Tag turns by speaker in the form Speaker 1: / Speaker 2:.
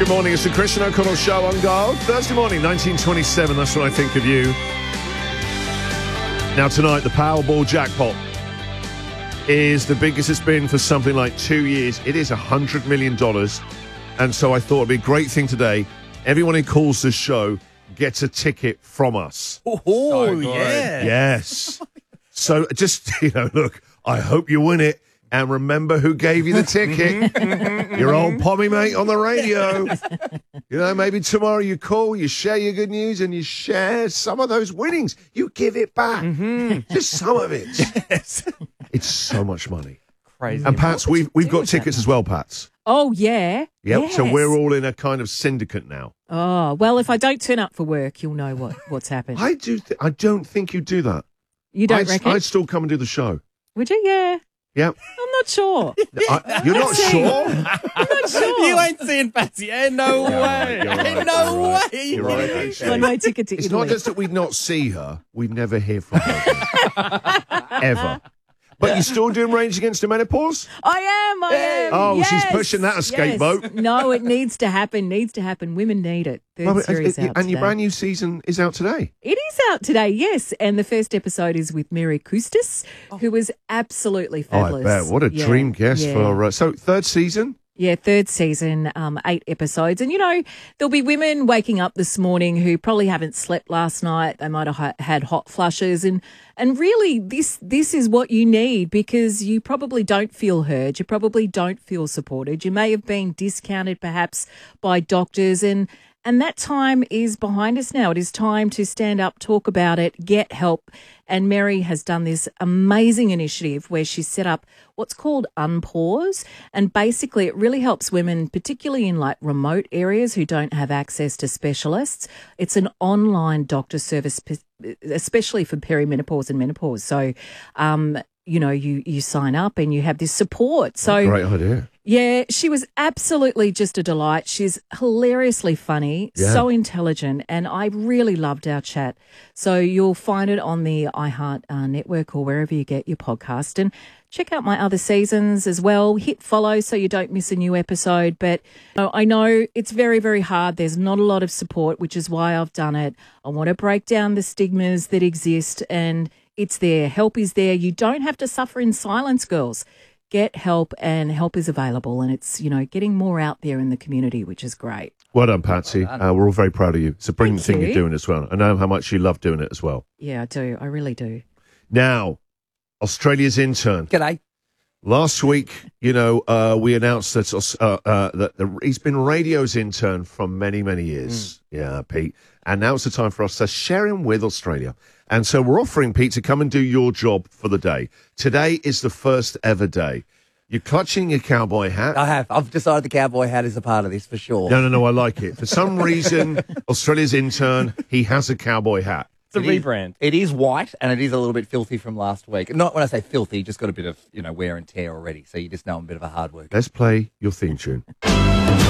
Speaker 1: Good morning, it's the Christian O'Connell Show on Gold. Thursday morning, 1927, that's when I think of you. Now tonight, the Powerball jackpot is the biggest it's been for something like 2 years. It is $100 million. And so I thought it'd be a great thing today. Everyone who calls this show gets a ticket from us.
Speaker 2: Oh, yeah.
Speaker 1: Yes. So just, look, I hope you win it. And remember who gave you the ticket. Your old pommy mate on the radio. Maybe tomorrow you call, you share your good news, and you share some of those winnings. You give it back. Just some of it.
Speaker 2: Yes.
Speaker 1: It's so much money.
Speaker 2: Crazy.
Speaker 1: And Pats, we've got tickets as well, Pats.
Speaker 3: Oh, yeah.
Speaker 1: Yep.
Speaker 3: Yes.
Speaker 1: So we're all in a kind of syndicate now.
Speaker 3: Oh, well, if I don't turn up for work, you'll know what's happened.
Speaker 1: I don't think you do that.
Speaker 3: You don't reckon?
Speaker 1: I'd still come and do the show.
Speaker 3: Would you? Yeah.
Speaker 1: Yep.
Speaker 3: I'm not sure.
Speaker 1: You're not sure?
Speaker 3: I'm not sure.
Speaker 2: You ain't seeing Patsy. No way.
Speaker 1: You're right,
Speaker 2: No way.
Speaker 1: You're right, actually.
Speaker 3: On my ticket to
Speaker 1: It's
Speaker 3: Italy.
Speaker 1: not just that we'd not see her, we'd never hear from her. Ever. But you're still doing Rage Against the Menopause?
Speaker 3: I am.
Speaker 1: Oh,
Speaker 3: yes,
Speaker 1: she's pushing that escape boat.
Speaker 3: yes. No, it needs to happen. Women need it. Third series out
Speaker 1: and your
Speaker 3: today.
Speaker 1: brand new season is out today.
Speaker 3: It is out today, yes. And the first episode is with Mary Kustis, who was absolutely fabulous.
Speaker 1: Oh, I bet. What a dream guest for... so, third season?
Speaker 3: Yeah, third season, 8 episodes. And, there'll be women waking up this morning who probably haven't slept last night. They might have had hot flushes. And really, this is what you need, because you probably don't feel heard. You probably don't feel supported. You may have been discounted perhaps by doctors, and that time is behind us now. It is time to stand up, talk about it, get help. And Mary has done this amazing initiative where she's set up what's called Unpause. And basically it really helps women, particularly in like remote areas who don't have access to specialists. It's an online doctor service, especially for perimenopause and menopause. So, you sign up and you have this support. So
Speaker 1: Great idea.
Speaker 3: yeah, she was absolutely just a delight. She's hilariously funny, so intelligent, and I really loved our chat. So you'll find it on the iHeart network or wherever you get your podcast. And check out my other seasons as well. Hit follow so you don't miss a new episode. But I know it's very, very hard. There's not a lot of support, which is why I've done it. I want to break down the stigmas that exist, and it's there. Help is there. You don't have to suffer in silence, girls. Get help, and help is available, and it's, getting more out there in the community, which is great.
Speaker 1: Well done, Patsy. We're all very proud of you. It's a brilliant
Speaker 3: Thank
Speaker 1: thing
Speaker 3: you.
Speaker 1: you're doing as well. I know how much you love doing it as well.
Speaker 3: Yeah, I do. I really do.
Speaker 1: Now, Australia's intern.
Speaker 2: G'day.
Speaker 1: Last week, we announced that he's been radio's intern for many, many years. Yeah, Pete. And now it's the time for us to share him with Australia. And so we're offering, Pete, to come and do your job for the day. Today is the first ever day. You're clutching your cowboy hat.
Speaker 4: I have. I've decided the cowboy hat is a part of this for sure.
Speaker 1: No, I like it. For some reason, Australia's intern, he has a cowboy hat.
Speaker 2: It's a rebrand.
Speaker 4: It is white, and it is a little bit filthy from last week. Not when I say filthy, just got a bit of wear and tear already. So you just know I'm a bit of a hard worker.
Speaker 1: Let's play your theme tune.